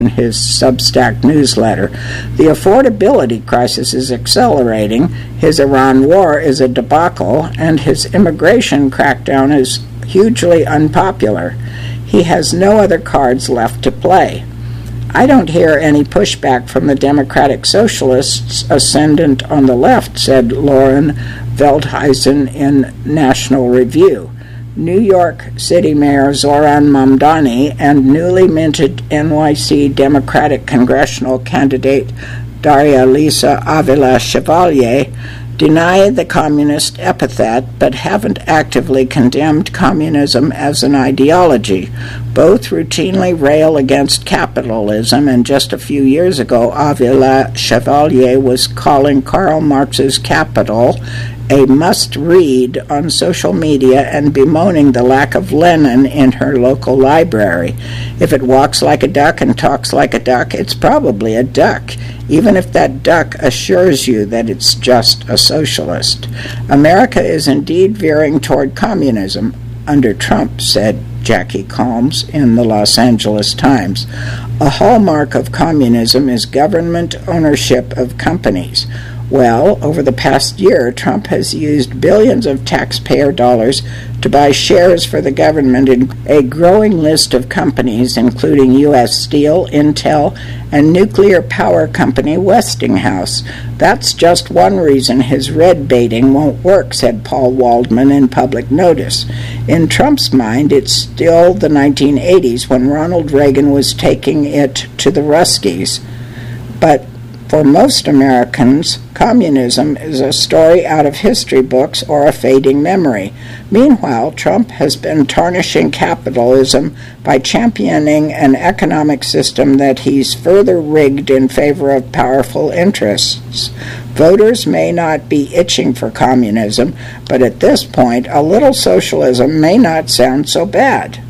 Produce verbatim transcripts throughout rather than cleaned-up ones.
in his Substack newsletter. The affordability crisis is accelerating, his Iran war is a debacle, and his immigration crackdown is hugely unpopular. He has no other cards left to play. I don't hear any pushback from the Democratic Socialists ascendant on the left, said Lauren Veldhuisen in National Review. New York City Mayor Zoran Mamdani and newly minted N Y C Democratic congressional candidate Daria Lisa Avila Chevalier deny the communist epithet but haven't actively condemned communism as an ideology. Both routinely rail against capitalism, and just a few years ago Avila Chevalier was calling Karl Marx's Capital a must-read on social media and bemoaning the lack of Lenin in her local library. If it walks like a duck and talks like a duck, it's probably a duck, even if that duck assures you that it's just a socialist. America is indeed veering toward communism under Trump, said Jackie Calmes in the Los Angeles Times. A hallmark of communism is government ownership of companies. Well, over the past year, Trump has used billions of taxpayer dollars to buy shares for the government in a growing list of companies, including U S Steel, Intel, and nuclear power company Westinghouse. That's just one reason his red baiting won't work, said Paul Waldman in Public Notice. In Trump's mind, it's still the nineteen eighties when Ronald Reagan was taking it to the Ruskies. But for most Americans, communism is a story out of history books or a fading memory. Meanwhile, Trump has been tarnishing capitalism by championing an economic system that he's further rigged in favor of powerful interests. Voters may not be itching for communism, but at this point, a little socialism may not sound so bad.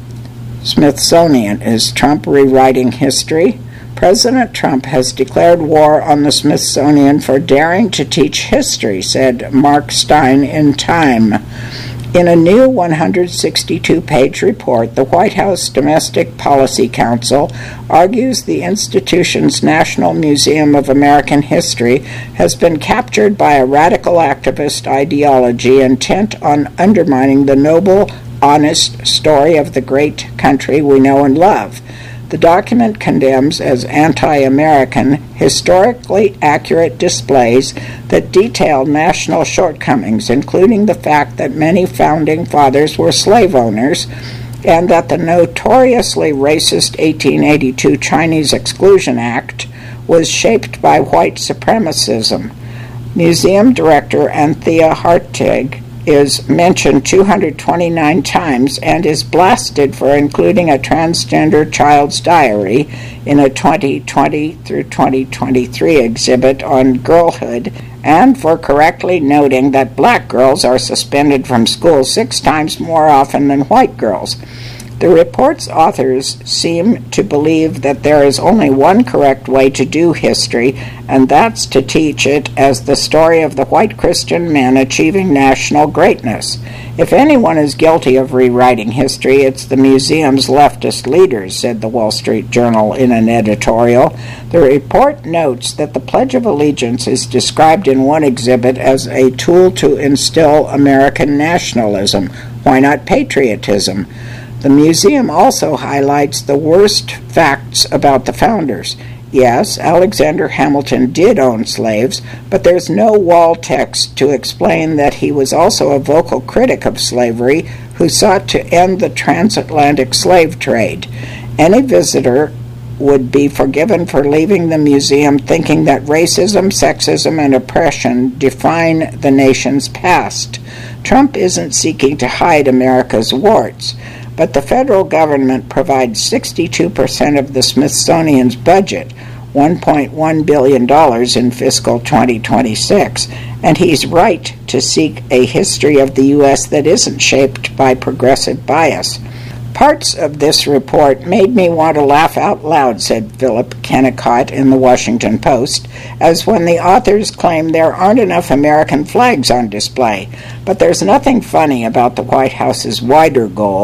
Smithsonian. Is Trump rewriting history? President Trump has declared war on the Smithsonian for daring to teach history, said Mark Stein in Time. In a new one hundred sixty-two page report, the White House Domestic Policy Council argues the institution's National Museum of American History has been captured by a radical activist ideology intent on undermining the noble, honest story of the great country we know and love. The document condemns as anti-American historically accurate displays that detail national shortcomings, including the fact that many founding fathers were slave owners and that the notoriously racist eighteen eighty-two Chinese Exclusion Act was shaped by white supremacism. Museum director Anthea Hartig is mentioned two hundred twenty-nine times and is blasted for including a transgender child's diary in a twenty twenty through twenty twenty-three exhibit on girlhood, and for correctly noting that black girls are suspended from school six times more often than white girls. The report's authors seem to believe that there is only one correct way to do history, and that's to teach it as the story of the white Christian men achieving national greatness. If anyone is guilty of rewriting history, it's the museum's leftist leaders, said the Wall Street Journal in an editorial. The report notes that the Pledge of Allegiance is described in one exhibit as a tool to instill American nationalism. Why not patriotism? The museum also highlights the worst facts about the founders. Yes, Alexander Hamilton did own slaves, but there's no wall text to explain that he was also a vocal critic of slavery who sought to end the transatlantic slave trade. Any visitor would be forgiven for leaving the museum thinking that racism, sexism, and oppression define the nation's past. Trump isn't seeking to hide America's warts, but the federal government provides sixty-two percent of the Smithsonian's budget, one point one billion dollars in fiscal twenty twenty-six, and he's right to seek a history of the U S that isn't shaped by progressive bias. Parts of this report made me want to laugh out loud, said Philip Kennicott in the Washington Post, as when the authors claim there aren't enough American flags on display. But there's nothing funny about the White House's wider goal,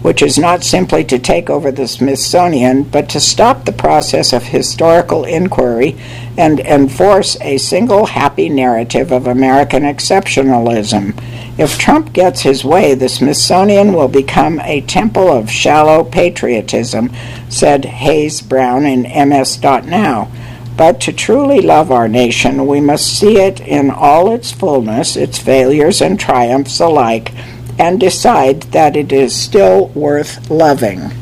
which is not simply to take over the Smithsonian, but to stop the process of historical inquiry and enforce a single happy narrative of American exceptionalism. If Trump gets his way, the Smithsonian will become a temple of shallow patriotism, said Hayes Brown in M S dot now. But to truly love our nation, we must see it in all its fullness, its failures and triumphs alike, and decide that it is still worth loving.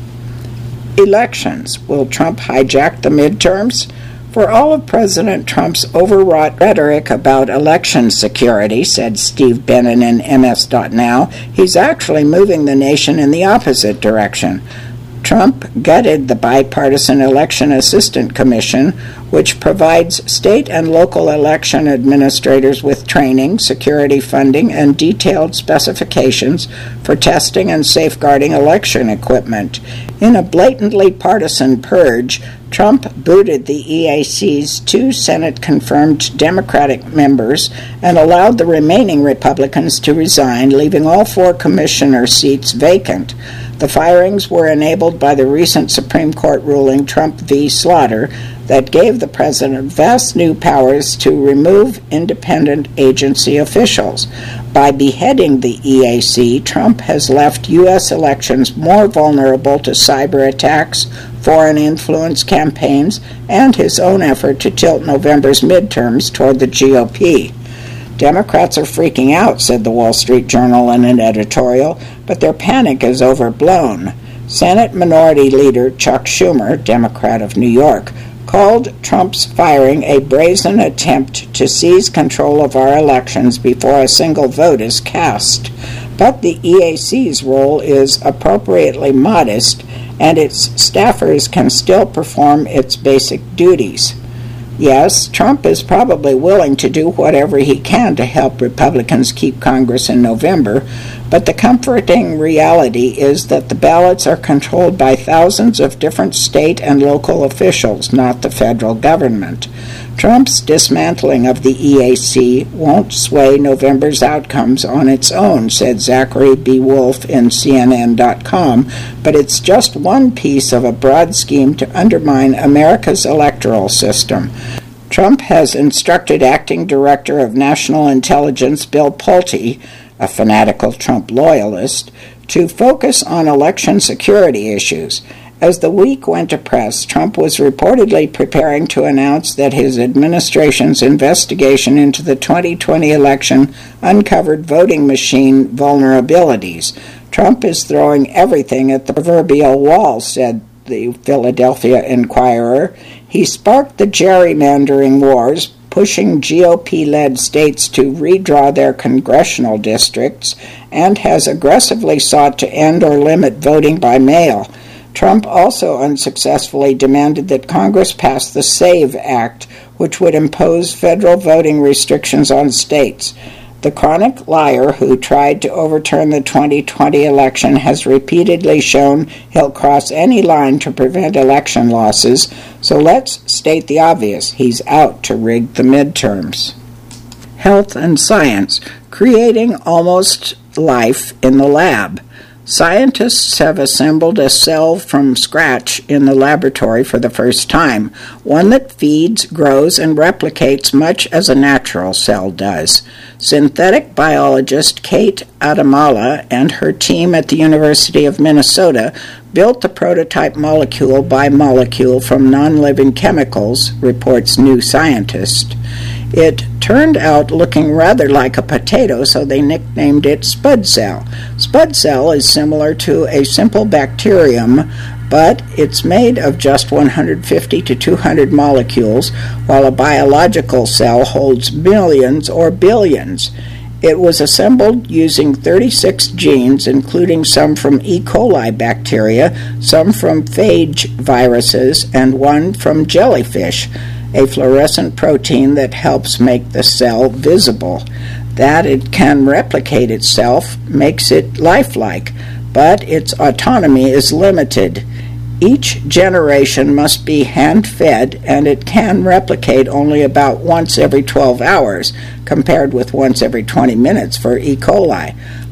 Elections. Will Trump hijack the midterms? For all of President Trump's overwrought rhetoric about election security, said Steve Bannon in M S dot now, he's actually moving the nation in the opposite direction. Trump gutted the Bipartisan Election Assistance Commission, which provides state and local election administrators with training, security funding, and detailed specifications for testing and safeguarding election equipment. In a blatantly partisan purge, Trump booted the E A C's two Senate-confirmed Democratic members and allowed the remaining Republicans to resign, leaving all four commissioner seats vacant. The firings were enabled by the recent Supreme Court ruling Trump v. Slaughter that gave the president vast new powers to remove independent agency officials. By beheading the E A C, Trump has left U S elections more vulnerable to cyber attacks, foreign influence campaigns, and his own effort to tilt November's midterms toward the G O P. Democrats are freaking out, said the Wall Street Journal in an editorial, but their panic is overblown. Senate Minority Leader Chuck Schumer, Democrat of New York, called Trump's firing a brazen attempt to seize control of our elections before a single vote is cast. But the E A C's role is appropriately modest, and its staffers can still perform its basic duties. Yes, Trump is probably willing to do whatever he can to help Republicans keep Congress in November, but the comforting reality is that the ballots are controlled by thousands of different state and local officials, not the federal government. Trump's dismantling of the E A C won't sway November's outcomes on its own, said Zachary B. Wolf in C N N dot com, but it's just one piece of a broad scheme to undermine America's electoral system. Trump has instructed Acting Director of National Intelligence Bill Pulte, a fanatical Trump loyalist, to focus on election security issues. As the week went to press, Trump was reportedly preparing to announce that his administration's investigation into the twenty twenty election uncovered voting machine vulnerabilities. Trump is throwing everything at the proverbial wall, said the Philadelphia Inquirer. He sparked the gerrymandering wars, pushing G O P-led states to redraw their congressional districts, and has aggressively sought to end or limit voting by mail. Trump also unsuccessfully demanded that Congress pass the SAVE Act, which would impose federal voting restrictions on states. The chronic liar who tried to overturn the twenty twenty election has repeatedly shown he'll cross any line to prevent election losses, so let's state the obvious. He's out to rig the midterms. Health and science, creating almost life in the lab. Scientists have assembled a cell from scratch in the laboratory for the first time, one that feeds, grows, and replicates much as a natural cell does. Synthetic biologist Kate Adamala and her team at the University of Minnesota built the prototype molecule by molecule from non-living chemicals, reports New Scientist. It turned out looking rather like a potato, so they nicknamed it Spud Cell. Spud Cell is similar to a simple bacterium, but it's made of just one hundred fifty to two hundred molecules, while a biological cell holds millions or billions. It was assembled using thirty-six genes, including some from E. coli bacteria, some from phage viruses, and one from jellyfish, a fluorescent protein that helps make the cell visible. That it can replicate itself makes it lifelike, but its autonomy is limited. Each generation must be hand-fed, and it can replicate only about once every twelve hours, compared with once every twenty minutes for E. coli.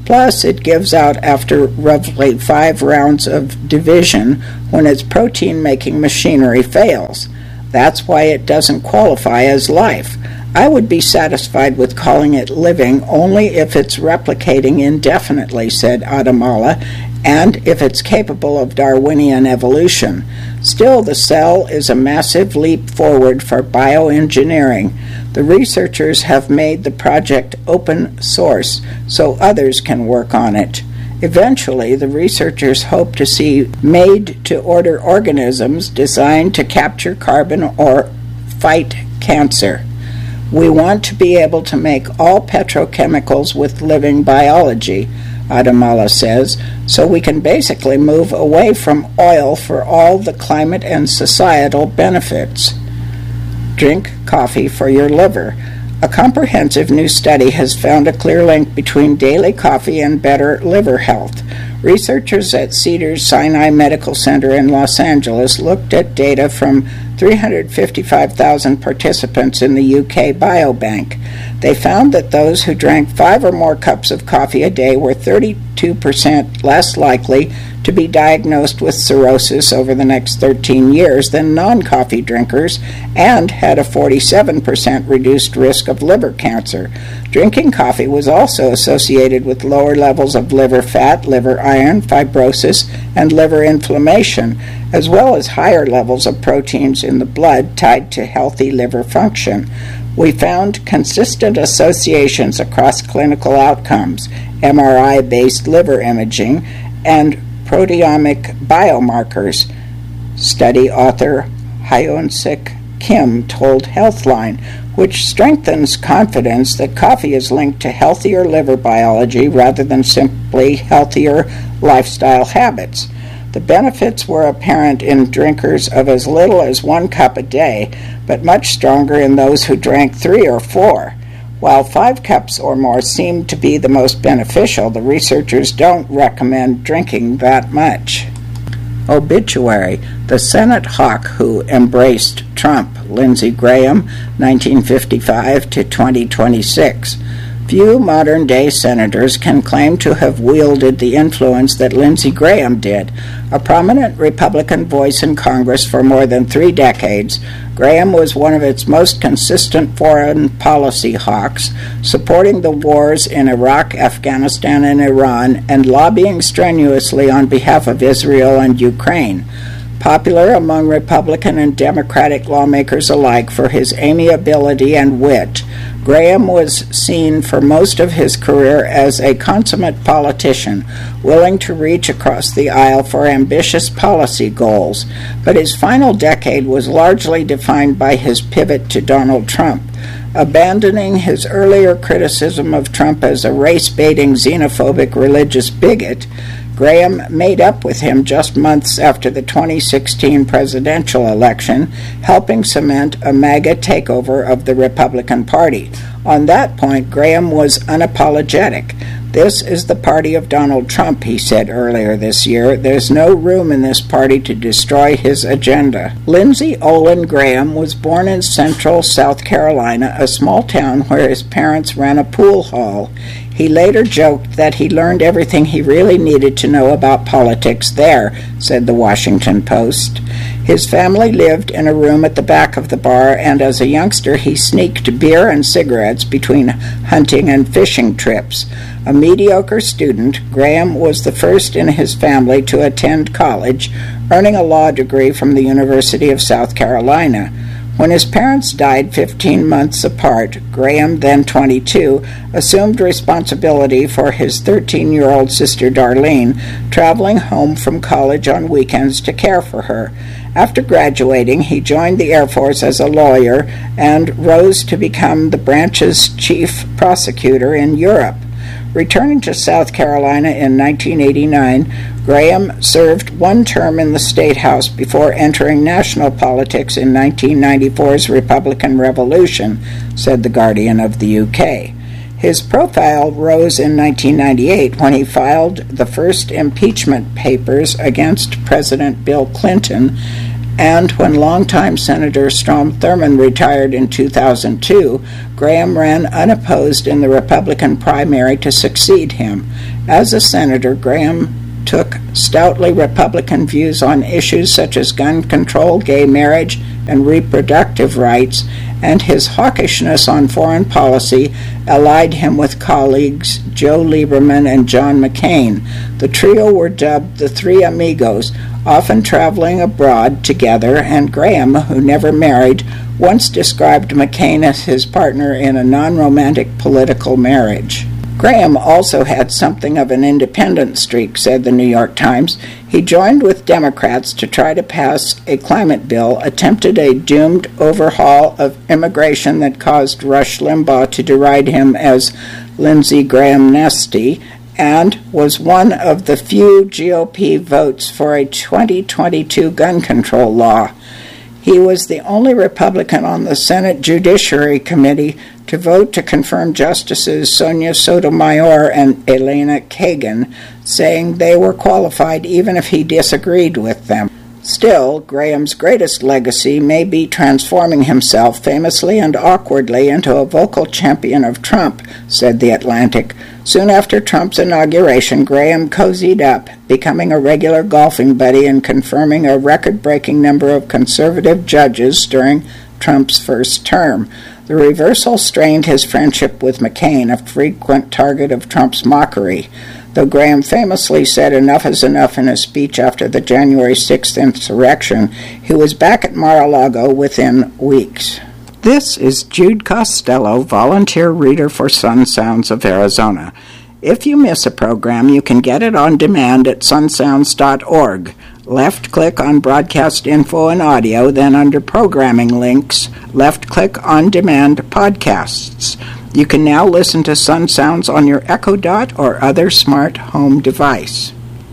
Plus, it gives out after roughly five rounds of division when its protein-making machinery fails. That's why it doesn't qualify as life. I would be satisfied with calling it living only if it's replicating indefinitely, said Adamala, and if it's capable of Darwinian evolution. Still, the cell is a massive leap forward for bioengineering. The researchers have made the project open source so others can work on it. Eventually, the researchers hope to see made-to-order organisms designed to capture carbon or fight cancer. We want to be able to make all petrochemicals with living biology, Adamala says, so we can basically move away from oil for all the climate and societal benefits. Drink coffee for your liver. A comprehensive new study has found a clear link between daily coffee and better liver health. Researchers at Cedars-Sinai Medical Center in Los Angeles looked at data from three hundred fifty-five thousand participants in the U K Biobank. They found that those who drank five or more cups of coffee a day were thirty-two percent less likely to be diagnosed with cirrhosis over the next thirteen years than non-coffee drinkers, and had a forty-seven percent reduced risk of liver cancer. Drinking coffee was also associated with lower levels of liver fat, liver iron, fibrosis, and liver inflammation, as well as higher levels of proteins in the blood tied to healthy liver function. We found consistent associations across clinical outcomes, M R I-based liver imaging, and proteomic biomarkers, study author Hyun-Sik Kim told Healthline, which strengthens confidence that coffee is linked to healthier liver biology rather than simply healthier lifestyle habits. The benefits were apparent in drinkers of as little as one cup a day, but much stronger in those who drank three or four. While five cups or more seemed to be the most beneficial, the researchers don't recommend drinking that much. Obituary. The Senate hawk who embraced Trump, Lindsey Graham, nineteen fifty-five to twenty twenty-six. Few modern-day senators can claim to have wielded the influence that Lindsey Graham did. A prominent Republican voice in Congress for more than three decades, Graham was one of its most consistent foreign policy hawks, supporting the wars in Iraq, Afghanistan, and Iran, and lobbying strenuously on behalf of Israel and Ukraine. Popular among Republican and Democratic lawmakers alike for his amiability and wit, Graham was seen for most of his career as a consummate politician, willing to reach across the aisle for ambitious policy goals, but his final decade was largely defined by his pivot to Donald Trump. Abandoning his earlier criticism of Trump as a race-baiting, xenophobic religious bigot, Graham made up with him just months after the twenty sixteen presidential election, helping cement a MAGA takeover of the Republican Party. On that point, Graham was unapologetic. "This is the party of Donald Trump," he said earlier this year. "There's no room in this party to destroy his agenda." Lindsey Olin Graham was born in central South Carolina, a small town where his parents ran a pool hall. He later joked that he learned everything he really needed to know about politics there, said the Washington Post. His family lived in a room at the back of the bar, and as a youngster he sneaked beer and cigarettes between hunting and fishing trips. A mediocre student, Graham was the first in his family to attend college, earning a law degree from the University of South Carolina. When his parents died fifteen months apart, Graham, then twenty-two, assumed responsibility for his thirteen-year-old sister Darlene, traveling home from college on weekends to care for her. After graduating, he joined the Air Force as a lawyer and rose to become the branch's chief prosecutor in Europe. Returning to South Carolina in nineteen eighty-nine, Graham served one term in the State House before entering national politics in nineteen ninety-four's Republican Revolution, said The Guardian of the U K. His profile rose in nineteen ninety-eight when he filed the first impeachment papers against President Bill Clinton And when longtime Senator Strom Thurmond retired in two thousand two, Graham ran unopposed in the Republican primary to succeed him. As a senator, Graham took stoutly Republican views on issues such as gun control, gay marriage, and reproductive rights, and his hawkishness on foreign policy allied him with colleagues Joe Lieberman and John McCain. The trio were dubbed the Three Amigos, often traveling abroad together, and Graham, who never married, once described McCain as his partner in a non-romantic political marriage. Graham also had something of an independent streak, said the New York Times. He joined with Democrats to try to pass a climate bill, attempted a doomed overhaul of immigration that caused Rush Limbaugh to deride him as Lindsey Graham nasty, and was one of the few G O P votes for a twenty twenty-two gun control law. He was the only Republican on the Senate Judiciary Committee to vote to confirm Justices Sonia Sotomayor and Elena Kagan, saying they were qualified even if he disagreed with them. Still, Graham's greatest legacy may be transforming himself famously and awkwardly into a vocal champion of Trump, said The Atlantic. Soon after Trump's inauguration, Graham cozied up, becoming a regular golfing buddy and confirming a record-breaking number of conservative judges during Trump's first term. The reversal strained his friendship with McCain, a frequent target of Trump's mockery. Though Graham famously said enough is enough in a speech after the January sixth insurrection, he was back at Mar-a-Lago within weeks. This is Jude Costello, volunteer reader for Sun Sounds of Arizona. If you miss a program, you can get it on demand at sun sounds dot org. Left-click on Broadcast Info and Audio, then under Programming Links, left-click on Demand Podcasts. You can now listen to Sun Sounds on your Echo Dot or other smart home device.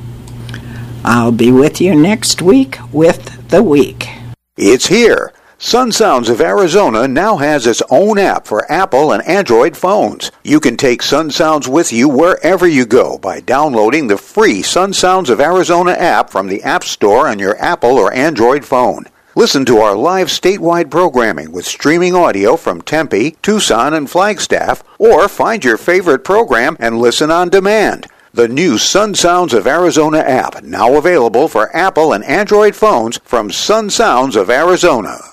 I'll be with you next week with The Week. It's here. Sun Sounds of Arizona now has its own app for Apple and Android phones. You can take Sun Sounds with you wherever you go by downloading the free Sun Sounds of Arizona app from the App Store on your Apple or Android phone. Listen to our live statewide programming with streaming audio from Tempe, Tucson, and Flagstaff, or find your favorite program and listen on demand. The new Sun Sounds of Arizona app, now available for Apple and Android phones from Sun Sounds of Arizona.